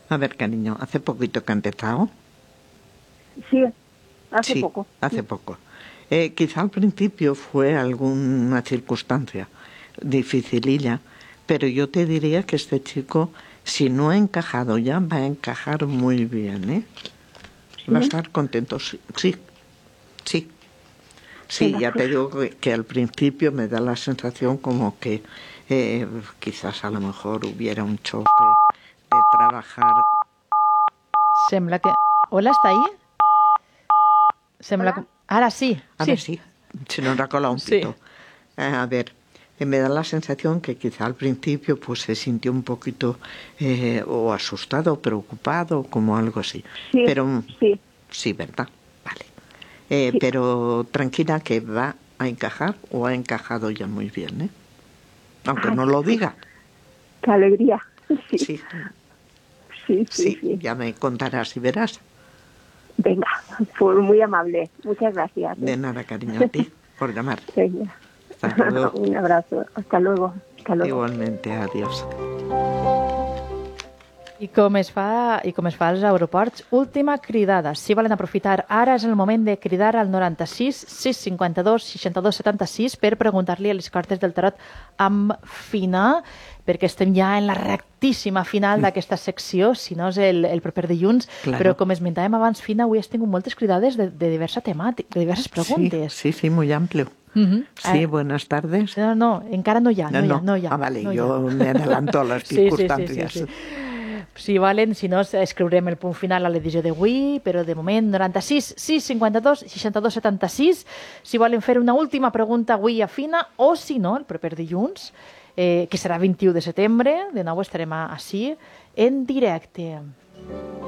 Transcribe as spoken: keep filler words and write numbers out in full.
A ver, cariño, hace poquito que ha empezado. Sí, hace sí, poco. hace poco. Eh, quizá al principio fue alguna circunstancia dificililla, pero yo te diría que este chico, si no ha encajado ya, va a encajar muy bien, ¿eh? ¿Sí? Va a estar contento, sí, sí, sí. Sí, ya te digo que, que al principio me da la sensación como que eh, quizás a lo mejor hubiera un choque de trabajar. Sembla que... Hola, està ahí? Sembla que... Ara sí, Ahora sí. sí, se nos ha colado un Sí. pito. Eh, a ver, eh, me da la sensación que quizá al principio pues se sintió un poquito eh, o asustado o preocupado, como algo así. Sí, pero sí. Sí, ¿verdad? Vale. Eh, Sí. Pero tranquila que va a encajar o ha encajado ya muy bien, ¿eh? Aunque Ay, no lo diga. Qué alegría. Sí. Sí, Sí, sí, sí, sí. ya me contarás y verás. Venga, fue muy amable. Muchas gracias. ¿eh? De nada, cariño, a ti por llamar. Venga. Hasta luego. Un abrazo. Hasta luego. Hasta luego. Igualmente, adiós. I com es fa i com es fa als aeroports, última cridada. Si volen aprofitar, ara és el moment de cridar al noranta-sis sis cinquanta-dos seixanta-dos setanta-sis per preguntar-li a les cartes del tarot amb Fina, perquè estem ja en la rectíssima final d'aquesta secció, si no és el, el proper dilluns, Claro. però com esmentàvem abans, Fina, avui has tingut moltes cridades de, de diversa temàtica, de diverses preguntes. Sí, sí, sí, muy amplio. Uh-huh. Sí, Eh, buenas tardes. No, no, encara no hi ha, no, hi ha, no hi ha. Ah, vale, no hi yo ha. me adelanto a las Sí, sí, sí, circunstancias. sí, sí. Si valen, si no, escriurem el punt final a l'edició d'avui, però de moment noranta-sis sis cinquanta-dos seixanta-dos setanta-sis. Si volen fer una última pregunta avui a Fina, o si no, el proper dilluns, eh, que serà vint-i-u de setembre, de nou estarem així en directe.